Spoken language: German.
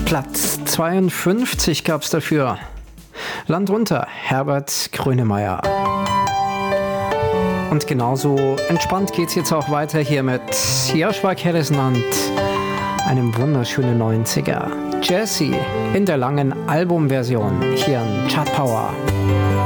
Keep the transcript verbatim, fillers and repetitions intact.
Platz zweiundfünfzig gab es dafür. Land unter, Herbert Grönemeyer. Und genauso entspannt geht's jetzt auch weiter hier mit Joshua Harrison und einem wunderschönen neunziger. Jessie in der langen Albumversion hier in Chart Power.